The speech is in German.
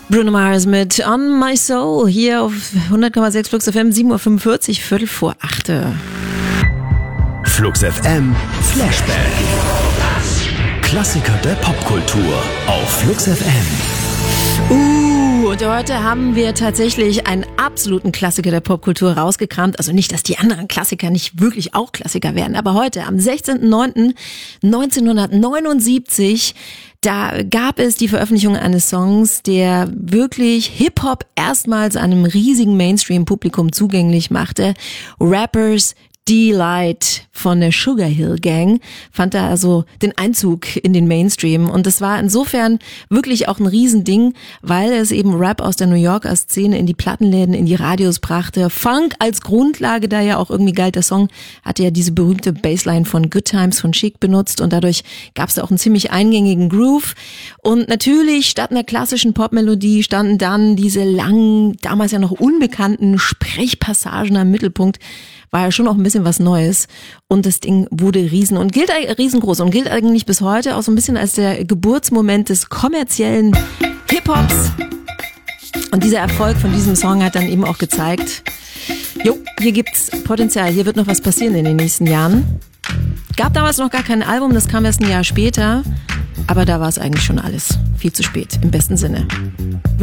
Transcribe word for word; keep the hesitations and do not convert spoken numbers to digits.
Bruno Mars mit On My Soul hier auf hundert Komma sechs Flux F M, sieben Uhr fünfundvierzig, Viertel vor acht. Flux F M Flashback. Klassiker der Popkultur auf Flux F M. Uh, und heute haben wir tatsächlich einen absoluten Klassiker der Popkultur rausgekramt. Also nicht, dass die anderen Klassiker nicht wirklich auch Klassiker werden, aber heute am sechzehnten neunten neunzehnhundertneunundsiebzig, da gab es die Veröffentlichung eines Songs, der wirklich Hip-Hop erstmals einem riesigen Mainstream-Publikum zugänglich machte. Rappers Delight von der Sugar Hill Gang fand da also den Einzug in den Mainstream, und das war insofern wirklich auch ein Riesending, weil es eben Rap aus der New Yorker Szene in die Plattenläden, in die Radios brachte. Funk als Grundlage, da ja auch irgendwie galt. Der Song hatte ja diese berühmte Bassline von Good Times von Chic benutzt, und dadurch gab es da auch einen ziemlich eingängigen Groove. Und natürlich statt einer klassischen Popmelodie standen dann diese langen, damals ja noch unbekannten Sprechpassagen am Mittelpunkt. War ja schon auch ein bisschen was Neues, und das Ding wurde riesen und gilt riesengroß und gilt eigentlich bis heute auch so ein bisschen als der Geburtsmoment des kommerziellen Hip-Hops. Und dieser Erfolg von diesem Song hat dann eben auch gezeigt, jo, hier gibt's Potenzial, hier wird noch was passieren in den nächsten Jahren. Gab damals noch gar kein Album, das kam erst ein Jahr später, aber da war es eigentlich schon alles viel zu spät, im besten Sinne.